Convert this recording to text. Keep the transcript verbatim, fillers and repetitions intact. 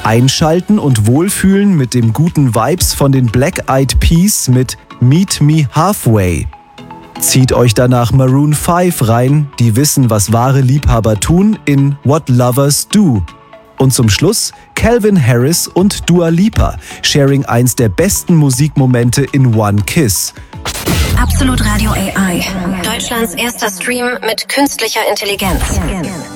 Einschalten und wohlfühlen mit dem guten Vibes von den Black Eyed Peas mit Meet Me Halfway. Zieht euch danach Maroon fünf rein, die wissen, was wahre Liebhaber tun, in What Lovers Do. Und zum Schluss Calvin Harris und Dua Lipa, sharing eins der besten Musikmomente in One Kiss. Absolut Radio A I. Deutschlands erster Stream mit künstlicher Intelligenz.